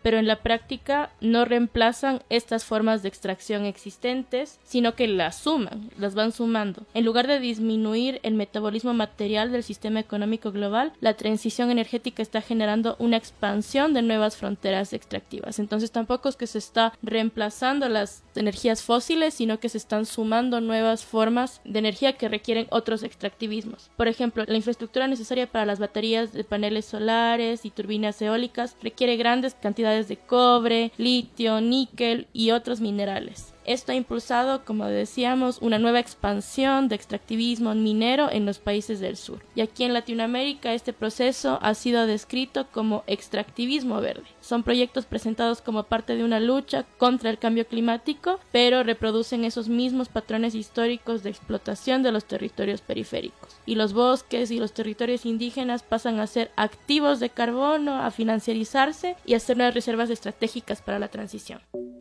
pero en la práctica no reemplazan estas formas de extracción existentes, sino que las van sumando. En lugar de disminuir el metabolismo material del sistema económico global, la transición energética está generando una expansión de nuevas fronteras extractivas. Entonces tampoco es que se está reemplazando las energías fósiles, sino que se están sumando nuevas formas de energía que requieren otros extractivismos. Por ejemplo, la infraestructura necesaria para las baterías de paneles solares y turbinas eólicas requiere grandes cantidades de cobre, litio, níquel y otros minerales. Esto ha impulsado, como decíamos, una nueva expansión de extractivismo minero en los países del sur. Y aquí en Latinoamérica este proceso ha sido descrito como extractivismo verde. Son proyectos presentados como parte de una lucha contra el cambio climático, pero reproducen esos mismos patrones históricos de explotación de los territorios periféricos. Y los bosques y los territorios indígenas pasan a ser activos de carbono, a financiarizarse y a ser unas reservas estratégicas para la transición.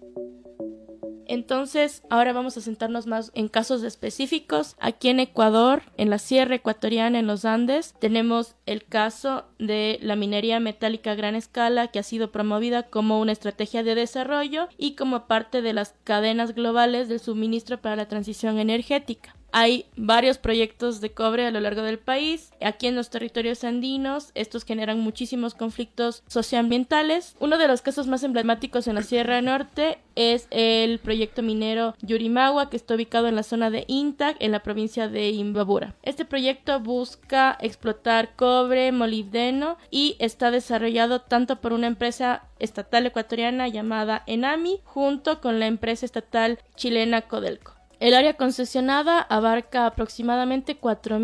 Entonces, ahora vamos a centrarnos más en casos específicos. Aquí en Ecuador, en la Sierra Ecuatoriana, en los Andes, tenemos el caso de la minería metálica a gran escala, que ha sido promovida como una estrategia de desarrollo y como parte de las cadenas globales del suministro para la transición energética. Hay varios proyectos de cobre a lo largo del país. Aquí en los territorios andinos, estos generan muchísimos conflictos socioambientales. Uno de los casos más emblemáticos en la Sierra Norte es el proyecto minero Yurimagua, que está ubicado en la zona de Intac, en la provincia de Imbabura. Este proyecto busca explotar cobre, molibdeno y está desarrollado tanto por una empresa estatal ecuatoriana llamada Enami, junto con la empresa estatal chilena Codelco. El área concesionada abarca aproximadamente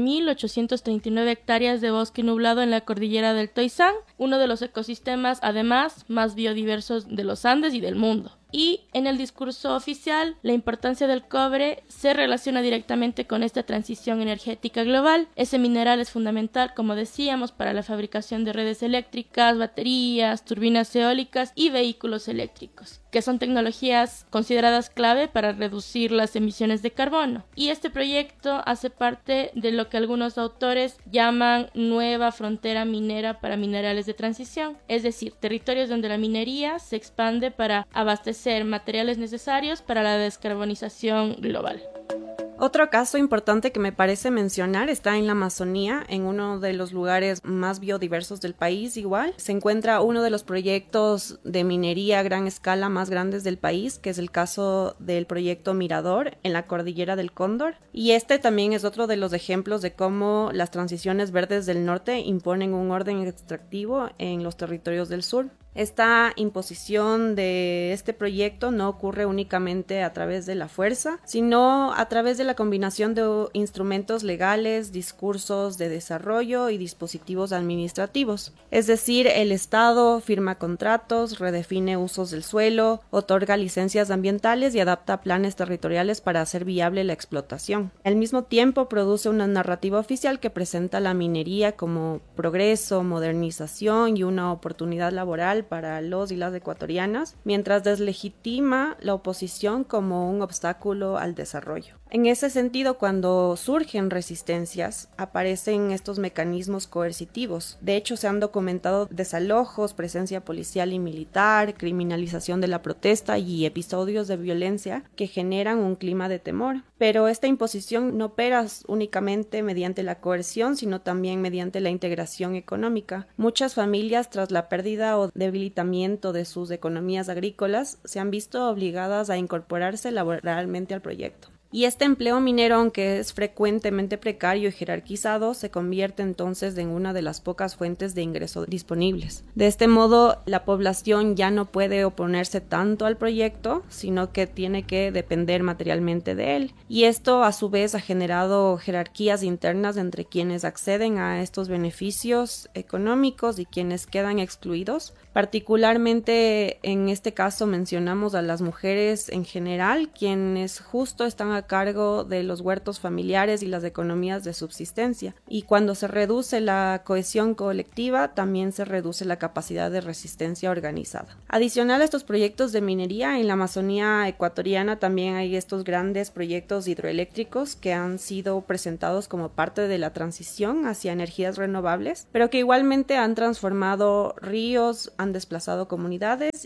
4.839 hectáreas de bosque nublado en la cordillera del Toisán, uno de los ecosistemas, además, más biodiversos de los Andes y del mundo. Y en el discurso oficial, la importancia del cobre se relaciona directamente con esta transición energética global. Ese mineral es fundamental, como decíamos, para la fabricación de redes eléctricas, baterías, turbinas eólicas y vehículos eléctricos, que son tecnologías consideradas clave para reducir las emisiones de carbono. Y este proyecto hace parte de lo que algunos autores llaman nueva frontera minera para minerales de transición, es decir, territorios donde la minería se expande para abastecer materiales necesarios para la descarbonización global. Otro caso importante que me parece mencionar está en la Amazonía, en uno de los lugares más biodiversos del país. Igual se encuentra uno de los proyectos de minería a gran escala más grandes del país, que es el caso del proyecto Mirador en la cordillera del Cóndor, y este también es otro de los ejemplos de cómo las transiciones verdes del norte imponen un orden extractivo en los territorios del sur. Esta imposición de este proyecto no ocurre únicamente a través de la fuerza, sino a través de la combinación de instrumentos legales, discursos de desarrollo y dispositivos administrativos. Es decir, el Estado firma contratos, redefine usos del suelo, otorga licencias ambientales y adapta planes territoriales para hacer viable la explotación. Al mismo tiempo, produce una narrativa oficial que presenta la minería como progreso, modernización y una oportunidad laboral para los y las ecuatorianas, mientras deslegitima la oposición como un obstáculo al desarrollo. En ese sentido, cuando surgen resistencias, aparecen estos mecanismos coercitivos. De hecho, se han documentado desalojos, presencia policial y militar, criminalización de la protesta y episodios de violencia que generan un clima de temor. Pero esta imposición no opera únicamente mediante la coerción, sino también mediante la integración económica. Muchas familias, tras la pérdida o debilitamiento de sus economías agrícolas, se han visto obligadas a incorporarse laboralmente al proyecto. Y este empleo minero, aunque es frecuentemente precario y jerarquizado, se convierte entonces en una de las pocas fuentes de ingreso disponibles. De este modo, la población ya no puede oponerse tanto al proyecto, sino que tiene que depender materialmente de él. Y esto, a su vez, ha generado jerarquías internas entre quienes acceden a estos beneficios económicos y quienes quedan excluidos. Particularmente en este caso mencionamos a las mujeres en general, quienes justo están a cargo de los huertos familiares y las economías de subsistencia. Y cuando se reduce la cohesión colectiva, también se reduce la capacidad de resistencia organizada. Adicional a estos proyectos de minería, en la Amazonía ecuatoriana también hay estos grandes proyectos hidroeléctricos que han sido presentados como parte de la transición hacia energías renovables, pero que igualmente han transformado ríos, han desplazado comunidades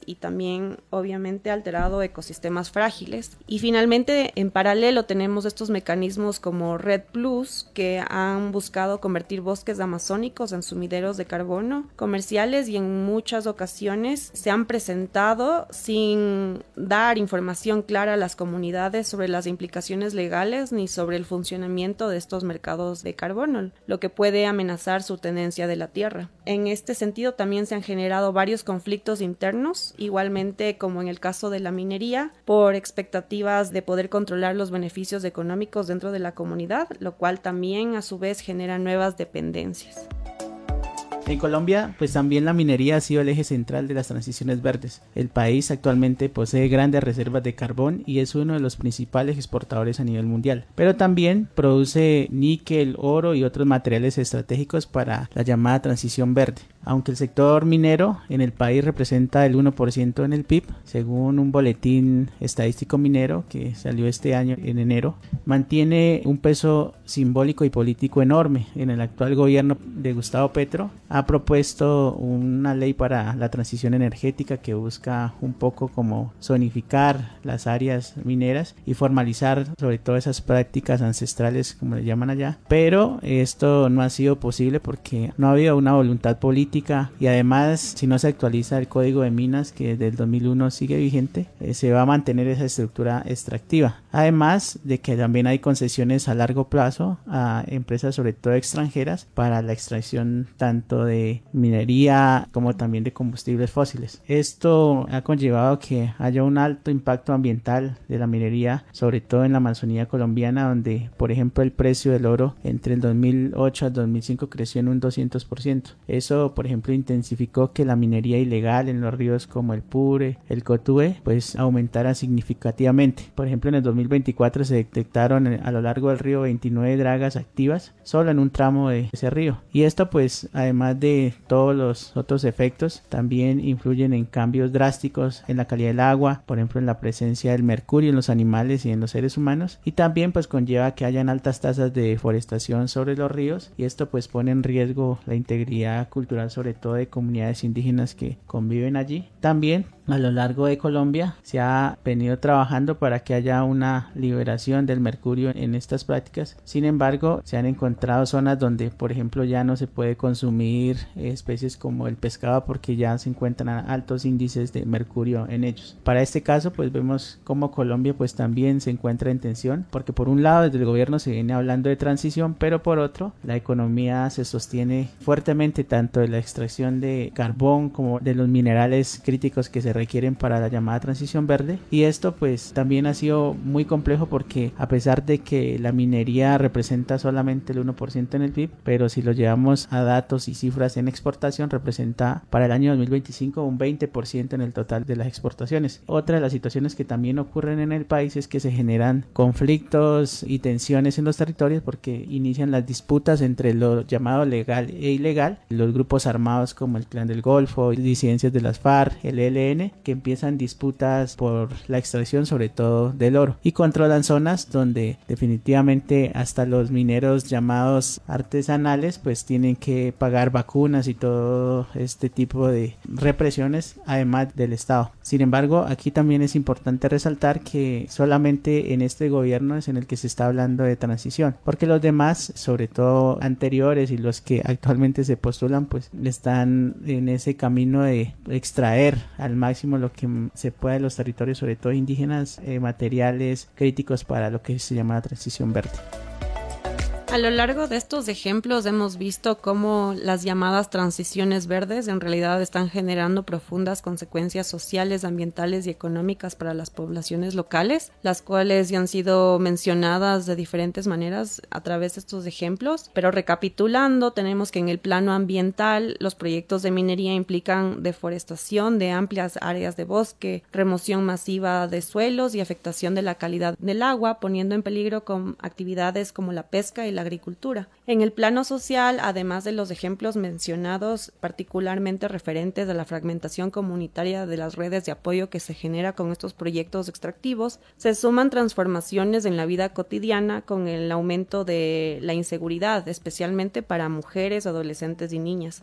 y también obviamente ha alterado ecosistemas frágiles. Y finalmente, en paralelo tenemos estos mecanismos como Red Plus, que han buscado convertir bosques amazónicos en sumideros de carbono comerciales, y en muchas ocasiones se han presentado sin dar información clara a las comunidades sobre las implicaciones legales ni sobre el funcionamiento de estos mercados de carbono, lo que puede amenazar su tenencia de la tierra. En este sentido también se han generado varios conflictos internos, igualmente como en el caso de la minería, por expectativas de poder controlar los beneficios económicos dentro de la comunidad, lo cual también a su vez genera nuevas dependencias. En Colombia, pues también la minería ha sido el eje central de las transiciones verdes. El país actualmente posee grandes reservas de carbón y es uno de los principales exportadores a nivel mundial. Pero también produce níquel, oro y otros materiales estratégicos para la llamada transición verde. Aunque el sector minero en el país representa el 1% en el PIB, según un boletín estadístico minero que salió este año en enero, mantiene un peso simbólico y político enorme. En el actual gobierno de Gustavo Petro ha propuesto una ley para la transición energética que busca un poco como zonificar las áreas mineras y formalizar sobre todo esas prácticas ancestrales como le llaman allá, pero esto no ha sido posible porque no ha habido una voluntad política y además si no se actualiza el código de minas que desde el 2001 sigue vigente, se va a mantener esa estructura extractiva, además de que también hay concesiones a largo plazo a empresas sobre todo extranjeras para la extracción tanto de minería como también de combustibles fósiles. Esto ha conllevado que haya un alto impacto ambiental de la minería, sobre todo en la Amazonía colombiana, donde por ejemplo el precio del oro entre el 2008 al 2005 creció en un 200%. Eso por ejemplo intensificó que la minería ilegal en los ríos como el Pure, el Cotue, pues aumentara significativamente. Por ejemplo en el 2024 se detectaron a lo largo del río 29 dragas activas solo en un tramo de ese río, y esto pues además de todos los otros efectos también influyen en cambios drásticos en la calidad del agua, por ejemplo en la presencia del mercurio en los animales y en los seres humanos, y también pues conlleva que hayan altas tasas de deforestación sobre los ríos, y esto pues pone en riesgo la integridad cultural sobre todo de comunidades indígenas que conviven allí. También a lo largo de Colombia se ha venido trabajando para que haya una liberación del mercurio en estas prácticas. Sin embargo, se han encontrado zonas donde, por ejemplo, ya no se puede consumir especies como el pescado porque ya se encuentran altos índices de mercurio en ellos. Para este caso, pues vemos como Colombia pues también se encuentra en tensión, porque por un lado desde el gobierno se viene hablando de transición, pero por otro la economía se sostiene fuertemente tanto de la extracción de carbón como de los minerales críticos que se requieren para la llamada transición verde, y esto pues también ha sido muy complejo porque a pesar de que la minería representa solamente el 1% en el PIB, pero si lo llevamos a datos y cifras en exportación representa para el año 2025 un 20% en el total de las exportaciones. Otra de las situaciones que también ocurren en el país es que se generan conflictos y tensiones en los territorios porque inician las disputas entre lo llamado legal e ilegal, los grupos armados como el Clan del Golfo, disidencias de las FARC, el ELN, que empiezan disputas por la extracción sobre todo del oro y controlan zonas donde definitivamente hasta los mineros llamados artesanales pues tienen que pagar vacunas y todo este tipo de represiones además del Estado. Sin embargo, aquí también es importante resaltar que solamente en este gobierno es en el que se está hablando de transición, porque los demás, sobre todo anteriores y los que actualmente se postulan, pues están en ese camino de extraer al máximo lo que se pueda de los territorios, sobre todo indígenas, materiales críticos para lo que se llama la transición verde. A lo largo de estos ejemplos hemos visto cómo las llamadas transiciones verdes en realidad están generando profundas consecuencias sociales, ambientales y económicas para las poblaciones locales, las cuales ya han sido mencionadas de diferentes maneras a través de estos ejemplos. Pero recapitulando, tenemos que en el plano ambiental los proyectos de minería implican deforestación de amplias áreas de bosque, remoción masiva de suelos y afectación de la calidad del agua, poniendo en peligro con actividades como la pesca y la agricultura. En el plano social, además de los ejemplos mencionados, particularmente referentes a la fragmentación comunitaria de las redes de apoyo que se genera con estos proyectos extractivos, se suman transformaciones en la vida cotidiana con el aumento de la inseguridad, especialmente para mujeres, adolescentes y niñas.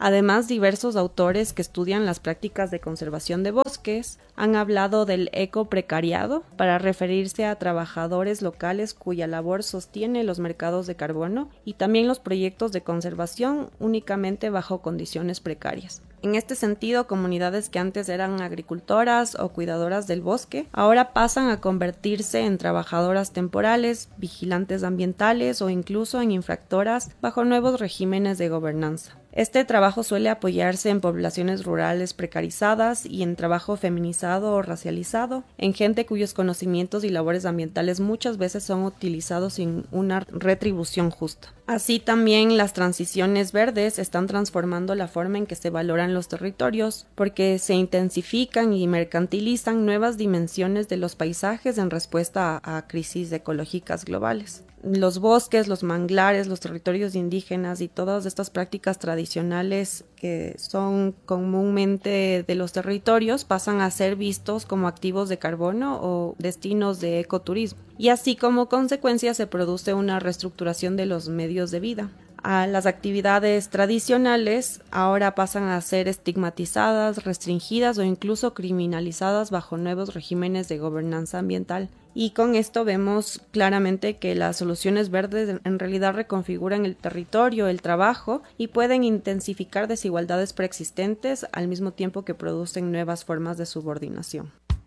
Además, diversos autores que estudian las prácticas de conservación de bosques han hablado del ecoprecariado para referirse a trabajadores locales cuya labor sostiene los mercados de carbono y también los proyectos de conservación únicamente bajo condiciones precarias. En este sentido, comunidades que antes eran agricultoras o cuidadoras del bosque, ahora pasan a convertirse en trabajadoras temporales, vigilantes ambientales o incluso en infractoras bajo nuevos regímenes de gobernanza. Este trabajo suele apoyarse en poblaciones rurales precarizadas y en trabajo feminizado o racializado, en gente cuyos conocimientos y labores ambientales muchas veces son utilizados sin una retribución justa. Así también las transiciones verdes están transformando la forma en que se valoran los territorios, porque se intensifican y mercantilizan nuevas dimensiones de los paisajes en respuesta a crisis ecológicas globales. Los bosques, los manglares, los territorios indígenas y todas estas prácticas tradicionales que son comúnmente de los territorios pasan a ser vistos como activos de carbono o destinos de ecoturismo. Y así como consecuencia se produce una reestructuración de los medios de vida. Las actividades tradicionales ahora pasan a ser estigmatizadas, restringidas o incluso criminalizadas bajo nuevos regímenes de gobernanza ambiental. Y con esto vemos claramente que las soluciones verdes en realidad reconfiguran el territorio, el trabajo y pueden intensificar desigualdades preexistentes al mismo tiempo que producen nuevas formas de subordinación.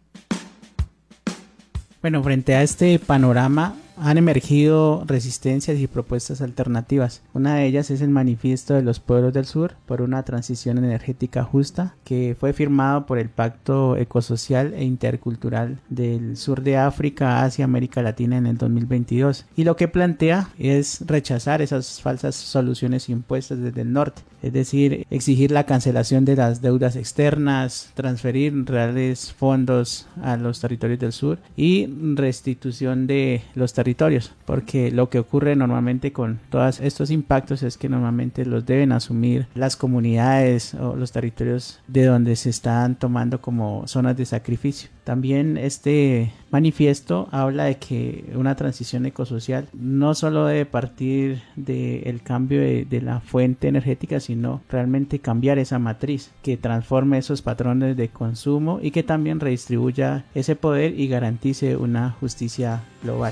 Bueno, frente a este panorama han emergido resistencias y propuestas alternativas. Una de ellas es el Manifiesto de los Pueblos del Sur por una transición energética justa, que fue firmado por el Pacto Ecosocial e Intercultural del Sur de África, Asia, América Latina en el 2022. Y lo que plantea es rechazar esas falsas soluciones impuestas desde el norte, es decir, exigir la cancelación de las deudas externas, transferir reales fondos a los territorios del sur y restitución de los territorios, porque lo que ocurre normalmente con todos estos impactos es que normalmente los deben asumir las comunidades o los territorios de donde se están tomando como zonas de sacrificio. También este manifiesto habla de que una transición ecosocial no solo debe partir del cambio de la fuente energética, sino realmente cambiar esa matriz, que transforme esos patrones de consumo y que también redistribuya ese poder y garantice una justicia global.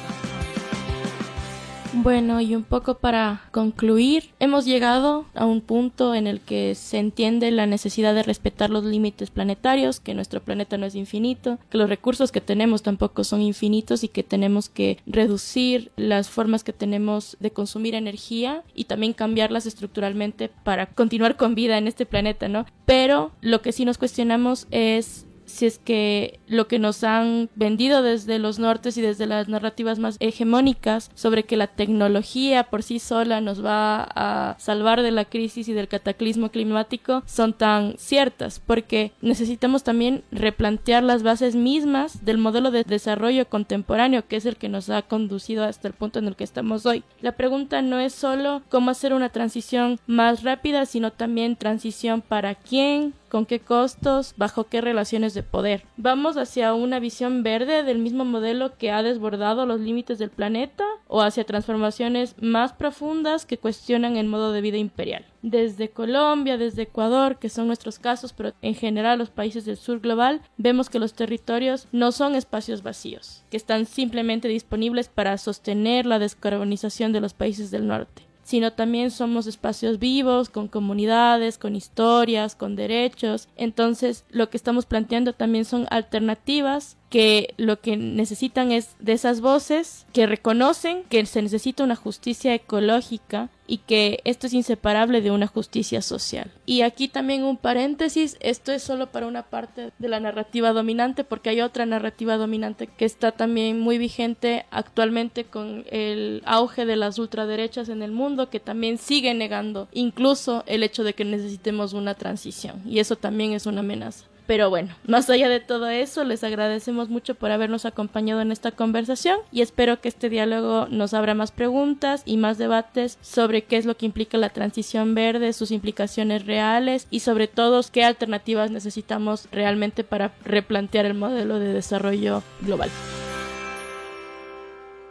Bueno, y un poco para concluir, hemos llegado a un punto en el que se entiende la necesidad de respetar los límites planetarios, que nuestro planeta no es infinito, que los recursos que tenemos tampoco son infinitos y que tenemos que reducir las formas que tenemos de consumir energía y también cambiarlas estructuralmente para continuar con vida en este planeta, ¿no? Pero lo que sí nos cuestionamos es si es que lo que nos han vendido desde los nortes y desde las narrativas más hegemónicas sobre que la tecnología por sí sola nos va a salvar de la crisis y del cataclismo climático son tan ciertas, porque necesitamos también replantear las bases mismas del modelo de desarrollo contemporáneo, que es el que nos ha conducido hasta el punto en el que estamos hoy. La pregunta no es solo cómo hacer una transición más rápida, sino también transición para quién, con qué costos, bajo qué relaciones de poder. ¿Vamos hacia una visión verde del mismo modelo que ha desbordado los límites del planeta o hacia transformaciones más profundas que cuestionan el modo de vida imperial? Desde Colombia, desde Ecuador, que son nuestros casos, pero en general los países del sur global, vemos que los territorios no son espacios vacíos, que están simplemente disponibles para sostener la descarbonización de los países del norte, sino también somos espacios vivos, con comunidades, con historias, con derechos. Entonces, lo que estamos planteando también son alternativas que lo que necesitan es de esas voces que reconocen que se necesita una justicia ecológica y que esto es inseparable de una justicia social. Y aquí también un paréntesis, esto es solo para una parte de la narrativa dominante, porque hay otra narrativa dominante que está también muy vigente actualmente con el auge de las ultraderechas en el mundo, que también sigue negando incluso el hecho de que necesitemos una transición, y eso también es una amenaza. Pero bueno, más allá de todo eso, les agradecemos mucho por habernos acompañado en esta conversación y espero que este diálogo nos abra más preguntas y más debates sobre qué es lo que implica la transición verde, sus implicaciones reales y sobre todo qué alternativas necesitamos realmente para replantear el modelo de desarrollo global.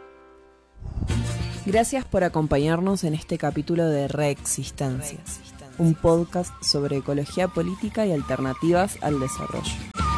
Gracias por acompañarnos en este capítulo de Reexistencia. un podcast sobre ecología política y alternativas al desarrollo.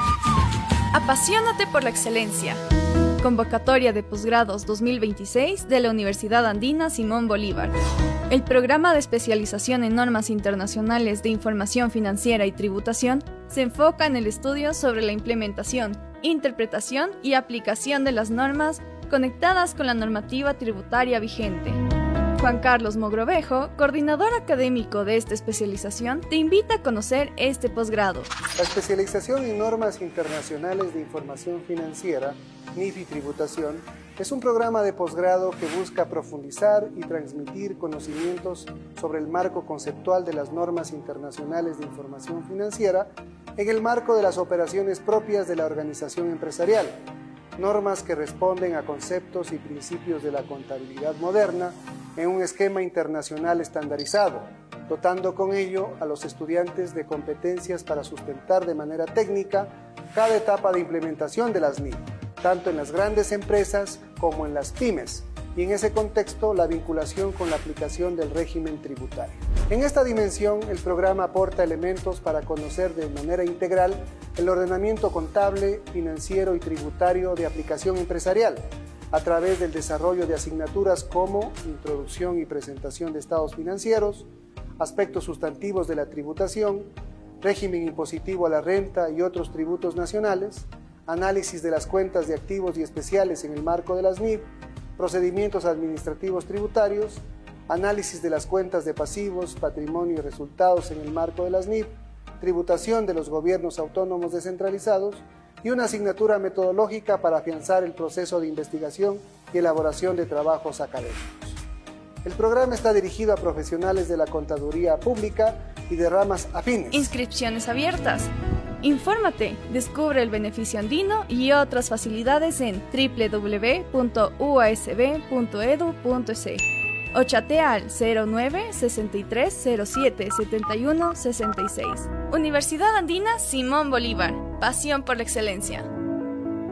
Apasionate por la excelencia. Convocatoria de posgrados 2026 de la Universidad Andina Simón Bolívar. El programa de especialización en normas internacionales de información financiera y tributación se enfoca en el estudio sobre la implementación, interpretación y aplicación de las normas conectadas con la normativa tributaria vigente. Juan Carlos Mogrovejo, coordinador académico de esta especialización, te invita a conocer este posgrado. La especialización en normas internacionales de información financiera, NIF y tributación, es un programa de posgrado que busca profundizar y transmitir conocimientos sobre el marco conceptual de las normas internacionales de información financiera en el marco de las operaciones propias de la organización empresarial, normas que responden a conceptos y principios de la contabilidad moderna en un esquema internacional estandarizado, dotando con ello a los estudiantes de competencias para sustentar de manera técnica cada etapa de implementación de las NIF, tanto en las grandes empresas como en las pymes, y en ese contexto la vinculación con la aplicación del régimen tributario. En esta dimensión, el programa aporta elementos para conocer de manera integral el ordenamiento contable, financiero y tributario de aplicación empresarial, a través del desarrollo de asignaturas como introducción y presentación de estados financieros, aspectos sustantivos de la tributación, régimen impositivo a la renta y otros tributos nacionales, análisis de las cuentas de activos y especiales en el marco de las NIF, procedimientos administrativos tributarios, análisis de las cuentas de pasivos, patrimonio y resultados en el marco de las NIF, tributación de los gobiernos autónomos descentralizados y una asignatura metodológica para afianzar el proceso de investigación y elaboración de trabajos académicos. El programa está dirigido a profesionales de la contaduría pública y de ramas afines. Inscripciones abiertas. Infórmate, descubre el beneficio andino y otras facilidades en www.uasb.edu.es o chatea al 09 63 07 71 66. Universidad Andina Simón Bolívar. Pasión por la excelencia.